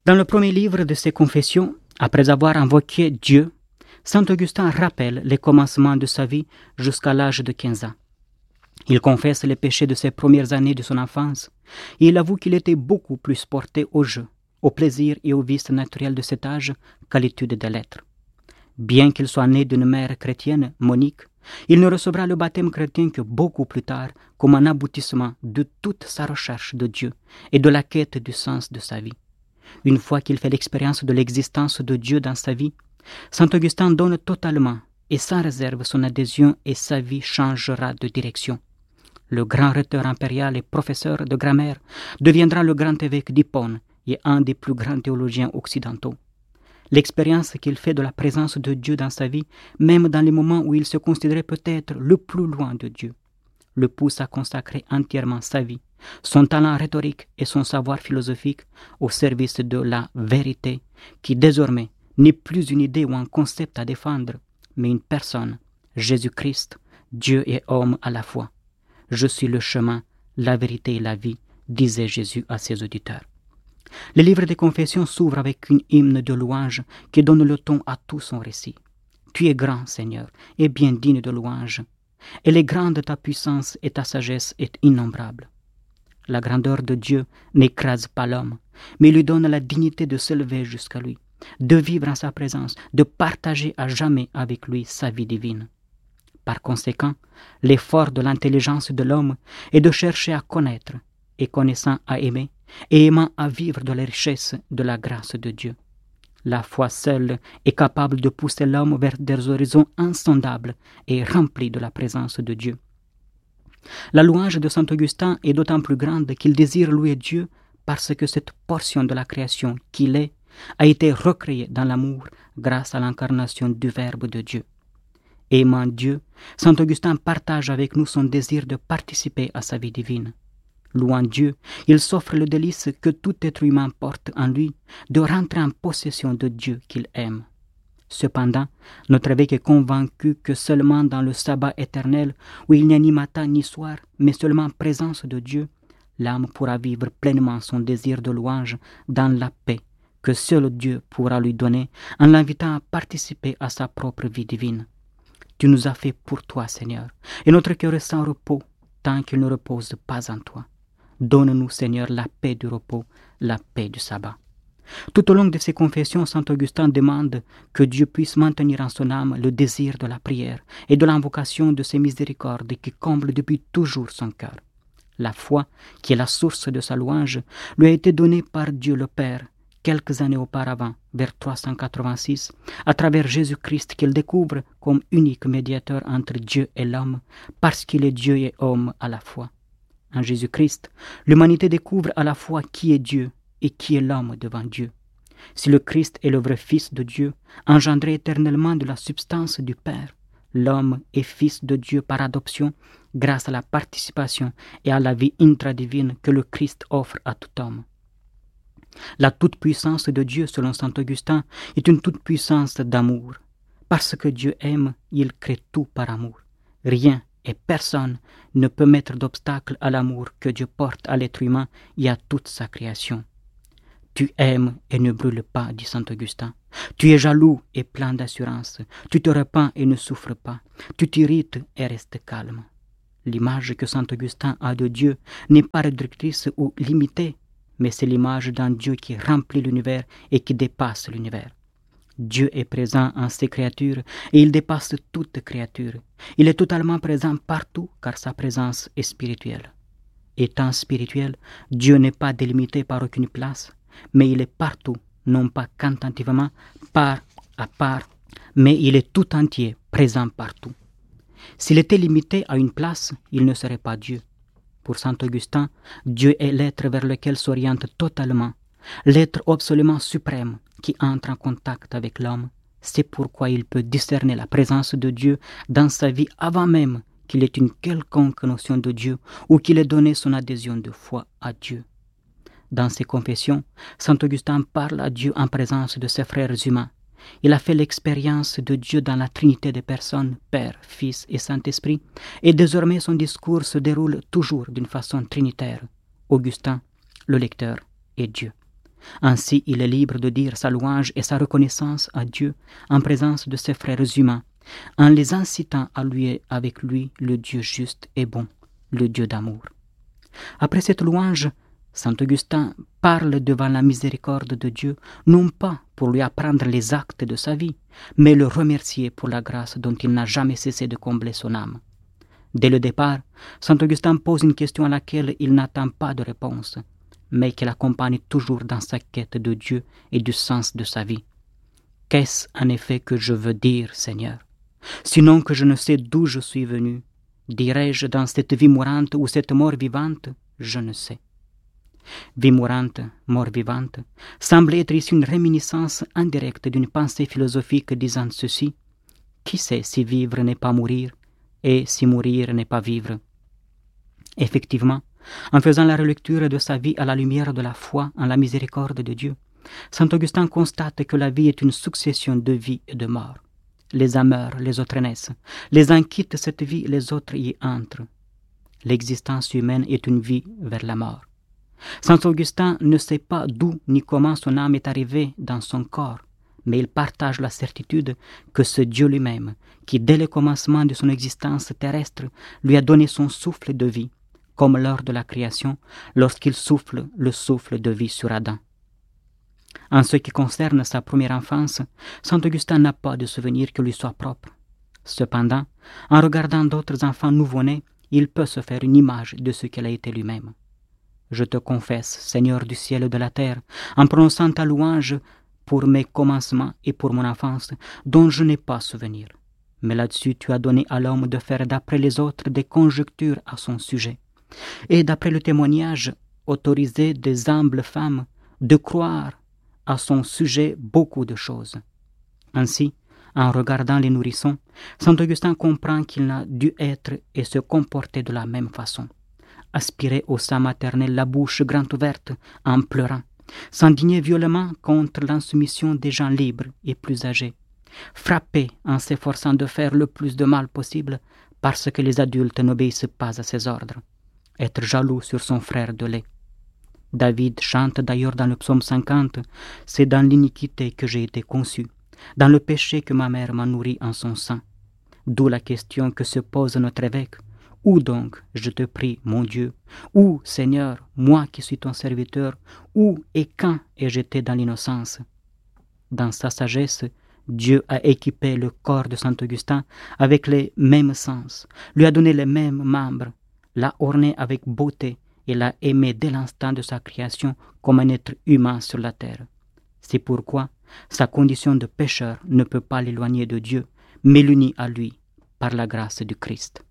Dans le premier livre de ses confessions, après avoir invoqué Dieu, saint Augustin rappelle les commencements de sa vie jusqu'à l'âge de 15 ans. Il confesse les péchés de ses premières années de son enfance et il avoue qu'il était beaucoup plus porté au jeu, au plaisir et au vice naturel de cet âge qu'à l'étude des lettres. Bien qu'il soit né d'une mère chrétienne, Monique, il ne recevra le baptême chrétien que beaucoup plus tard, comme un aboutissement de toute sa recherche de Dieu et de la quête du sens de sa vie. Une fois qu'il fait l'expérience de l'existence de Dieu dans sa vie, saint Augustin donne totalement et sans réserve son adhésion et sa vie changera de direction. Le grand rhéteur impérial et professeur de grammaire deviendra le grand évêque d'Hippone et un des plus grands théologiens occidentaux. L'expérience qu'il fait de la présence de Dieu dans sa vie, même dans les moments où il se considérait peut-être le plus loin de Dieu, le pousse à consacrer entièrement sa vie, son talent rhétorique et son savoir philosophique au service de la vérité qui désormais n'est plus une idée ou un concept à défendre, mais une personne, Jésus-Christ, Dieu et homme à la fois. « Je suis le chemin, la vérité et la vie », disait Jésus à ses auditeurs. Le livre des Confessions s'ouvre avec une hymne de louange qui donne le ton à tout son récit. « Tu es grand, Seigneur, et bien digne de louange. Elle est grande ta puissance et ta sagesse est innombrable. » La grandeur de Dieu n'écrase pas l'homme, mais lui donne la dignité de s'élever jusqu'à lui, de vivre en sa présence, de partager à jamais avec lui sa vie divine. Par conséquent, l'effort de l'intelligence de l'homme est de chercher à connaître, et connaissant à aimer, et aimant à vivre de la richesse de la grâce de Dieu. La foi seule est capable de pousser l'homme vers des horizons insondables et remplis de la présence de Dieu. La louange de saint Augustin est d'autant plus grande qu'il désire louer Dieu parce que cette portion de la création qu'il est a été recréée dans l'amour grâce à l'incarnation du Verbe de Dieu. Aimant Dieu, saint Augustin partage avec nous son désir de participer à sa vie divine. Louant Dieu, il s'offre le délice que tout être humain porte en lui de rentrer en possession de Dieu qu'il aime. Cependant, notre évêque est convaincu que seulement dans le sabbat éternel, où il n'y a ni matin ni soir, mais seulement présence de Dieu, l'âme pourra vivre pleinement son désir de louange dans la paix que seul Dieu pourra lui donner en l'invitant à participer à sa propre vie divine. Tu nous as fait pour toi, Seigneur, et notre cœur est sans repos tant qu'il ne repose pas en toi. Donne-nous, Seigneur, la paix du repos, la paix du sabbat. Tout au long de ses confessions, saint Augustin demande que Dieu puisse maintenir en son âme le désir de la prière et de l'invocation de ses miséricordes qui comblent depuis toujours son cœur. La foi, qui est la source de sa louange, lui a été donnée par Dieu le Père quelques années auparavant, vers 386, à travers Jésus-Christ qu'il découvre comme unique médiateur entre Dieu et l'homme, parce qu'il est Dieu et homme à la fois. En Jésus-Christ, l'humanité découvre à la fois qui est Dieu et qui est l'homme devant Dieu. Si le Christ est le vrai Fils de Dieu, engendré éternellement de la substance du Père, l'homme est fils de Dieu par adoption grâce à la participation et à la vie intradivine que le Christ offre à tout homme. La toute-puissance de Dieu, selon saint Augustin, est une toute-puissance d'amour. Parce que Dieu aime, il crée tout par amour. Rien et personne ne peut mettre d'obstacle à l'amour que Dieu porte à l'être humain et à toute sa création. Tu aimes et ne brûles pas, dit saint Augustin. Tu es jaloux et plein d'assurance. Tu te repens et ne souffres pas. Tu t'irrites et restes calme. L'image que saint Augustin a de Dieu n'est pas réductrice ou limitée, mais c'est l'image d'un Dieu qui remplit l'univers et qui dépasse l'univers. Dieu est présent en ses créatures et il dépasse toute créature. Il est totalement présent partout car sa présence est spirituelle. Étant spirituel, Dieu n'est pas délimité par aucune place, mais il est partout, non pas quantitativement, part à part, mais il est tout entier, présent partout. S'il était limité à une place, il ne serait pas Dieu. Pour saint Augustin, Dieu est l'être vers lequel s'oriente totalement, l'être absolument suprême qui entre en contact avec l'homme. C'est pourquoi il peut discerner la présence de Dieu dans sa vie avant même qu'il ait une quelconque notion de Dieu ou qu'il ait donné son adhésion de foi à Dieu. Dans ses confessions, saint Augustin parle à Dieu en présence de ses frères humains. Il a fait l'expérience de Dieu dans la Trinité des personnes, Père, Fils et Saint-Esprit, et désormais son discours se déroule toujours d'une façon trinitaire. Augustin, le lecteur, et Dieu. Ainsi, il est libre de dire sa louange et sa reconnaissance à Dieu en présence de ses frères humains, en les incitant à louer avec lui le Dieu juste et bon, le Dieu d'amour. Après cette louange, saint Augustin parle devant la miséricorde de Dieu, non pas pour lui apprendre les actes de sa vie, mais le remercier pour la grâce dont il n'a jamais cessé de combler son âme. Dès le départ, saint Augustin pose une question à laquelle il n'attend pas de réponse, mais qui l'accompagne toujours dans sa quête de Dieu et du sens de sa vie. Qu'est-ce en effet que je veux dire, Seigneur? Sinon que je ne sais d'où je suis venu, dirais-je dans cette vie mourante ou cette mort vivante? Je ne sais. Vie mourante, mort vivante, semble être ici une réminiscence indirecte d'une pensée philosophique disant ceci: qui sait si vivre n'est pas mourir, et si mourir n'est pas vivre? Effectivement, en faisant la relecture de sa vie à la lumière de la foi en la miséricorde de Dieu, saint Augustin constate que la vie est une succession de vie et de mort. Les uns meurent, les autres naissent. Les uns quittent cette vie, les autres y entrent. L'existence humaine est une vie vers la mort. Saint Augustin ne sait pas d'où ni comment son âme est arrivée dans son corps, mais il partage la certitude que ce Dieu lui-même, qui dès le commencement de son existence terrestre lui a donné son souffle de vie, comme lors de la création, lorsqu'il souffle le souffle de vie sur Adam. En ce qui concerne sa première enfance, saint Augustin n'a pas de souvenir qui lui soit propre. Cependant, en regardant d'autres enfants nouveau-nés, il peut se faire une image de ce qu'il a été lui-même. Je te confesse, Seigneur du ciel et de la terre, en prononçant ta louange pour mes commencements et pour mon enfance, dont je n'ai pas souvenir. Mais là-dessus, tu as donné à l'homme de faire d'après les autres des conjectures à son sujet, et d'après le témoignage autorisé des humbles femmes, de croire à son sujet beaucoup de choses. Ainsi, en regardant les nourrissons, saint Augustin comprend qu'il n'a dû être et se comporter de la même façon. Aspirer au sein maternel la bouche grande ouverte en pleurant, s'indigner violemment contre l'insoumission des gens libres et plus âgés, frapper en s'efforçant de faire le plus de mal possible parce que les adultes n'obéissent pas à ses ordres, être jaloux sur son frère de lait. David chante d'ailleurs dans le psaume 50 « C'est dans l'iniquité que j'ai été conçu, dans le péché que ma mère m'a nourri en son sein. » D'où la question que se pose notre évêque. Où donc, je te prie, mon Dieu, où, Seigneur, moi qui suis ton serviteur, où et quand ai-je été dans l'innocence? Dans sa sagesse, Dieu a équipé le corps de saint Augustin avec les mêmes sens, lui a donné les mêmes membres, l'a orné avec beauté et l'a aimé dès l'instant de sa création comme un être humain sur la terre. C'est pourquoi sa condition de pécheur ne peut pas l'éloigner de Dieu, mais l'unit à lui par la grâce du Christ.